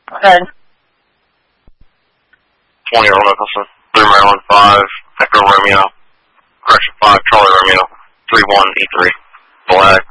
Good. 20 Earl Nicholson, 3 Maryland 5, Echo Romeo, correction 5, Charlie Romeo, 31E3, Black,